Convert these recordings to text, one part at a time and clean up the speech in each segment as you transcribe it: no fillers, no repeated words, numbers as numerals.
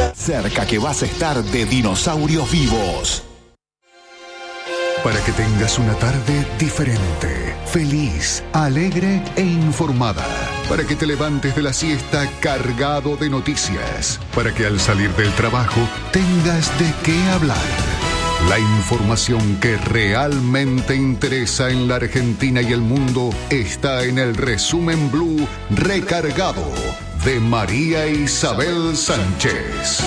Cerca que vas a estar de dinosaurios vivos. Para que tengas una tarde diferente, feliz, alegre e informada. Para que te levantes de la siesta cargado de noticias. Para que al salir del trabajo tengas de qué hablar. La información que realmente interesa en la Argentina y el mundo está en el Resumen Blue Recargado de María Isabel Sánchez.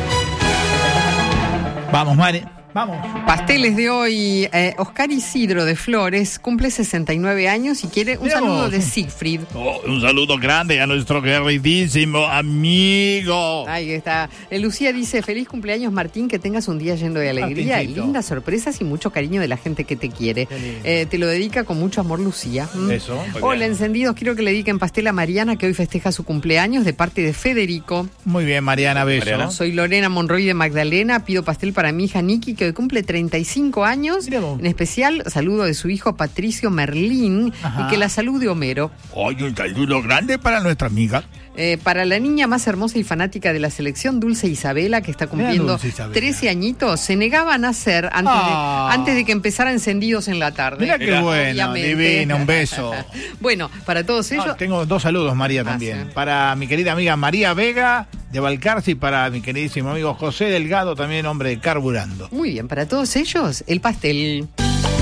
Vamos, Mari. Vamos. Pasteles de hoy. Oscar Isidro de Flores cumple 69 años y quiere un saludo de Siegfried. Un saludo grande a nuestro queridísimo amigo. Ahí está. Lucía dice, feliz cumpleaños Martín, que tengas un día lleno de alegría Martincito. y lindas sorpresas y mucho cariño de la gente que te quiere. Te lo dedica con mucho amor Lucía. Eso. Hola, encendidos, quiero que le dediquen pastel a Mariana, que hoy festeja su cumpleaños de parte de Federico. Muy bien, Mariana, beso. Mariana. Soy Lorena Monroy de Magdalena, pido pastel para mi hija Niki, que hoy cumple 35 años. Mira vos. En especial, saludo de su hijo Patricio Merlín. Ajá. Y que la salude Homero. Hoy un saludo grande para nuestra amiga. Para la niña más hermosa y fanática de la selección, Dulce Isabela, que está cumpliendo Dulce Isabela. 13 añitos, se negaba a nacer antes de que empezara Encendidos en la tarde. Mira qué bueno, Obviamente. divina, un beso. Bueno, para todos ellos... Tengo dos saludos, María, también. sí. Para mi querida amiga María Vega de Balcarce y para mi queridísimo amigo José Delgado, también hombre de Carburando. Muy bien, para todos ellos, el pastel.